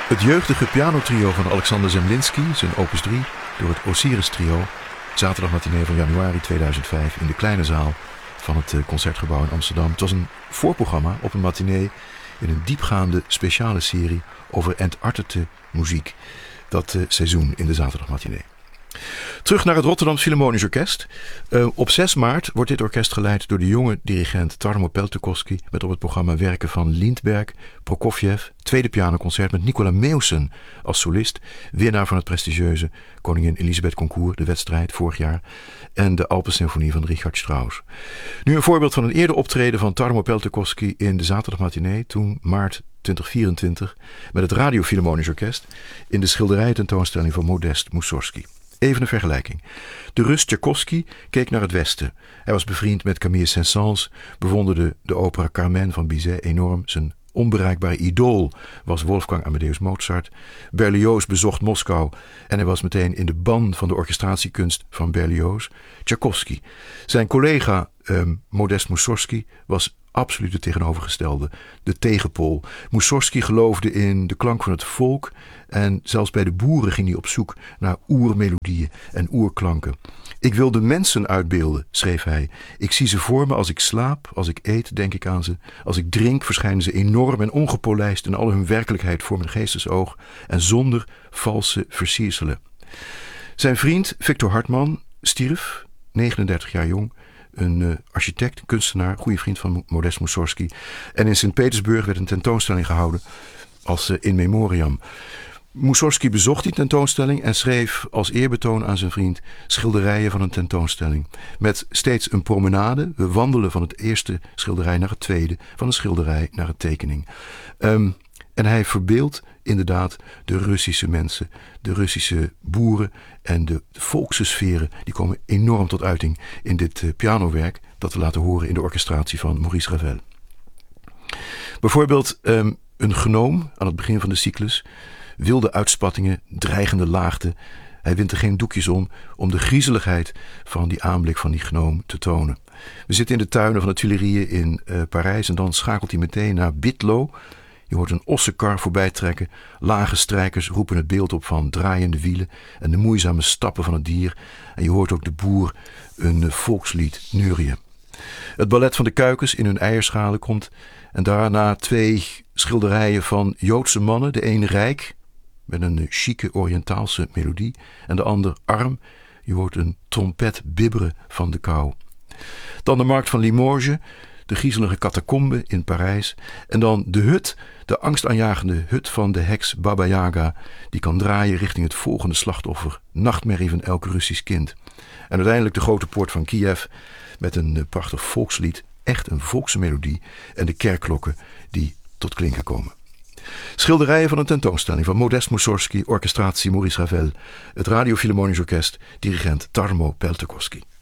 Het jeugdige pianotrio van Alexander Zemlinsky, zijn opus 3, door het Osiris Trio. Zaterdagmatinee van januari 2005 in de kleine zaal van het Concertgebouw in Amsterdam. Het was een voorprogramma op een matinee in een diepgaande speciale serie over entartete muziek. Dat seizoen in de zaterdagmatinee. Terug naar het Rotterdam Philharmonisch Orkest. Op 6 maart wordt dit orkest geleid door de jonge dirigent Tarmo Peltokoski met op het programma werken van Lindbergh, Prokofjev, tweede pianoconcert met Nicola Meeuwsen als solist, winnaar van het prestigieuze Koningin Elisabeth Concours, de wedstrijd vorig jaar, en de Alpensymfonie van Richard Strauss. Nu een voorbeeld van een eerder optreden van Tarmo Peltokoski in de zaterdagmatinee, toen maart 2024, met het Radio Philharmonisch Orkest in de schilderijententoonstelling van Modest Mussorgsky. Even een vergelijking. De Rus Tchaikovsky keek naar het westen. Hij was bevriend met Camille Saint-Saëns, bewonderde de opera Carmen van Bizet enorm. Zijn onbereikbare idool was Wolfgang Amadeus Mozart. Berlioz bezocht Moskou en hij was meteen in de ban van de orchestratiekunst van Berlioz. Tchaikovsky. Zijn collega Modest Mussorgsky was absoluut het tegenovergestelde, de tegenpool. Mussorgsky geloofde in de klank van het volk en zelfs bij de boeren ging hij op zoek naar oermelodieën en oerklanken. Ik wil de mensen uitbeelden, schreef hij. Ik zie ze voor me als ik slaap, als ik eet, denk ik aan ze. Als ik drink, verschijnen ze enorm en ongepolijst in al hun werkelijkheid voor mijn geestesoog en zonder valse versierselen. Zijn vriend Victor Hartmann stierf, 39 jaar jong, een architect, kunstenaar, goede vriend van Modest Mussorgsky. En in Sint-Petersburg werd een tentoonstelling gehouden als in memoriam. Mussorgsky bezocht die tentoonstelling en schreef als eerbetoon aan zijn vriend schilderijen van een tentoonstelling. Met steeds een promenade. We wandelen van het eerste schilderij naar het tweede, van een schilderij naar een tekening. En hij verbeeldt inderdaad de Russische mensen, de Russische boeren en de volkse sferen. Die komen enorm tot uiting in dit pianowerk dat we laten horen in de orchestratie van Maurice Ravel. Bijvoorbeeld een gnoom aan het begin van de cyclus. Wilde uitspattingen, dreigende laagte. Hij wint er geen doekjes om de griezeligheid van die aanblik van die gnoom te tonen. We zitten in de tuinen van de Tuileries in Parijs en dan schakelt hij meteen naar Bitlo. Je hoort een ossenkar voorbij trekken. Lage strijkers roepen het beeld op van draaiende wielen en de moeizame stappen van het dier. En je hoort ook de boer een volkslied neurien. Het ballet van de kuikens in hun eierschalen komt en daarna 2 schilderijen van Joodse mannen. De een rijk, met een chique Oriëntaalse melodie, en de ander arm. Je hoort een trompet bibberen van de kou. Dan de markt van Limoges, de griezelige catacombe in Parijs. En dan de hut, de angstaanjagende hut van de heks Baba Yaga, die kan draaien richting het volgende slachtoffer, nachtmerrie van elk Russisch kind. En uiteindelijk de grote poort van Kiev met een prachtig volkslied, echt een volkse melodie en de kerkklokken die tot klinken komen. Schilderijen van een tentoonstelling van Modest Mussorgsky, orchestratie Maurice Ravel, het Radio Philharmonisch Orkest, dirigent Tarmo Peltokoski.